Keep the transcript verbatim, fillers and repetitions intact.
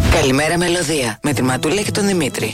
Καλημέρα μελωδία με τη Ματούλα και τον Δημήτρη.